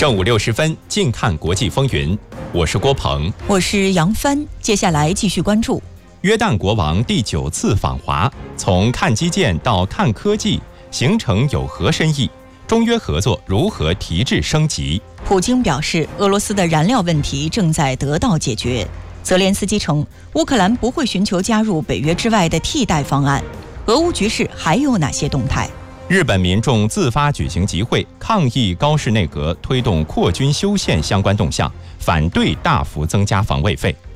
正午60分，近看国际风云。我是郭鹏， 我是杨帆。接下来继续关注约旦国王第9次访华，从看基建到看科技，行程有何深意？中约合作如何提质升级？ 普京表示，俄罗斯的燃料问题正在得到解决。泽连斯基称，乌克兰不会寻求加入北约之外的替代方案。俄乌局势还有哪些动态？ 日本民众自发举行集会，抗议高市内阁推动扩军修宪相关动向，反对大幅增加防卫费。